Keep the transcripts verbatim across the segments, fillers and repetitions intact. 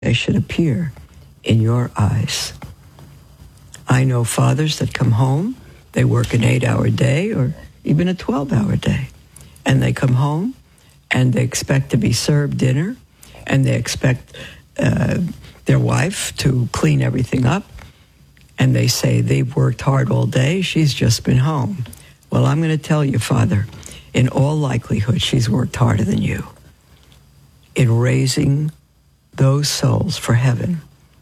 they should appear in your eyes. I know fathers that come home, they work an eight-hour day or even a twelve-hour day, and they come home and they expect to be served dinner, and they expect uh, their wife to clean everything up, and they say they've worked hard all day, she's just been home. Well, I'm going to tell you, Father, in all likelihood, she's worked harder than you in raising those souls for heaven.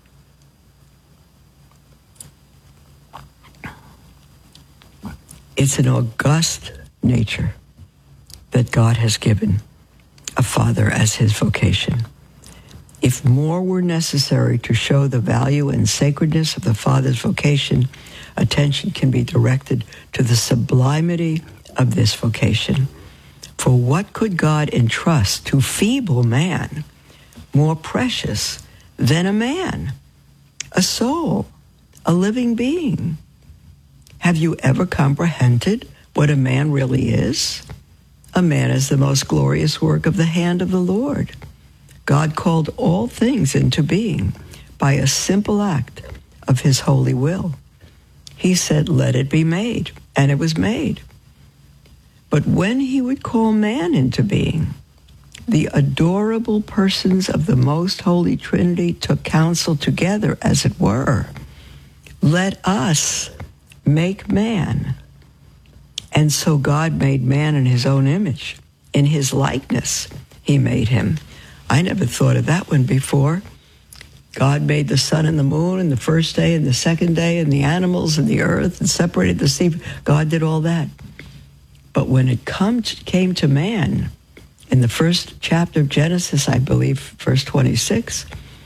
It's an august nature that God has given a father as his vocation. If more were necessary to show the value and sacredness of the father's vocation, attention can be directed to the sublimity of this vocation. For what could God entrust to feeble man more precious than a man, a soul, a living being? Have you ever comprehended what a man really is? A man is the most glorious work of the hand of the Lord. God called all things into being by a simple act of his holy will. He said, "Let it be made," and it was made. But when he would call man into being, the adorable persons of the most holy Trinity took counsel together, as it were. Let us make man. And so God made man in his own image. In his likeness, he made him. I never thought of that one before. God made the sun and the moon and the first day and the second day and the animals and the earth and separated the sea. God did all that. But when it come to, came to man, in the first chapter of Genesis, I believe, verse twenty-six,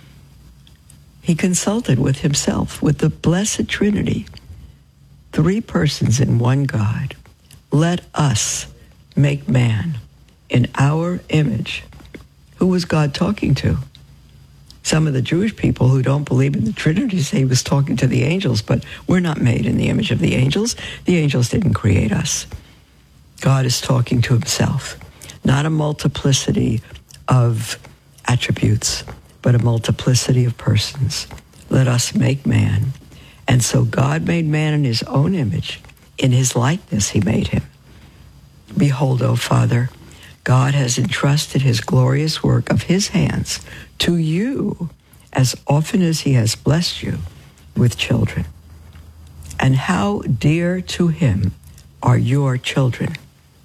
he consulted with himself, with the blessed Trinity, three persons in one God. Let us make man in our image. Who was God talking to? Some of the Jewish people who don't believe in the Trinity say he was talking to the angels, but we're not made in the image of the angels. The angels didn't create us. God is talking to himself, not a multiplicity of attributes, but a multiplicity of persons. Let us make man. And so God made man in his own image. In his likeness he made him. Behold, O Father, God has entrusted his glorious work of his hands to you as often as he has blessed you with children. And how dear to him are your children.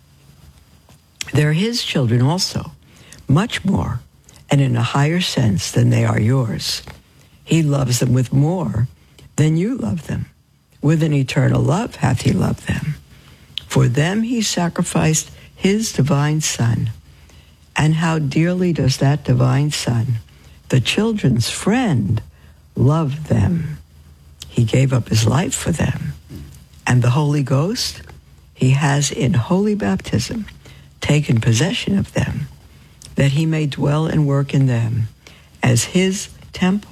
They're his children also, much more, and in a higher sense than they are yours. He loves them with more than you love them. With an eternal love hath he loved them. For them he sacrificed his divine Son. And how dearly does that divine Son, the children's friend, love them. He gave up his life for them. And the Holy Ghost, he has in holy baptism taken possession of them, that he may dwell and work in them as his temple.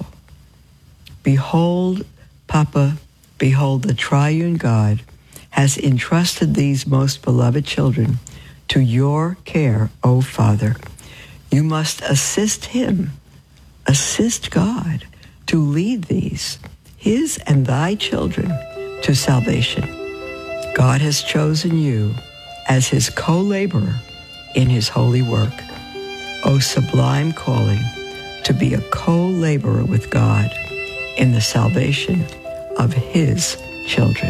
Behold, Papa, behold, the triune God has entrusted these most beloved children to your care, O Father. You must assist him, assist God to lead these, his and thy children, to salvation. God has chosen you as his co-laborer in his holy work. O sublime calling to be a co-laborer with God in the salvation of his children.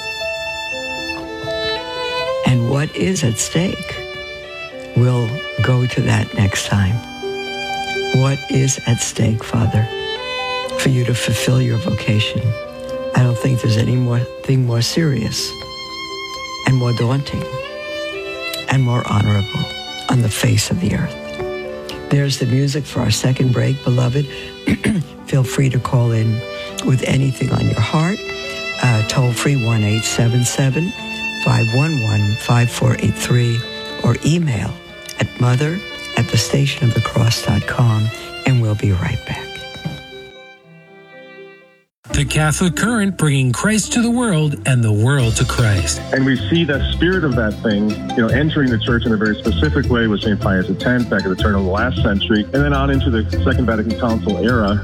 And what is at stake? We'll go to that next time. What is at stake, Father, for you to fulfill your vocation? I don't think there's any more thing more serious and more daunting and more honorable on the face of the earth. There's the music for our second break, beloved. Feel free to call in with anything on your heart. Uh, toll free one eight seven seven, five one one, five four eight three or email at mother at the station of the cross dot com, and we'll be right back. The Catholic Current, bringing Christ to the world and the world to Christ. And we see the spirit of that thing, you know, entering the church in a very specific way with Saint Pius X back at the turn of the last century, and then on into the Second Vatican Council era,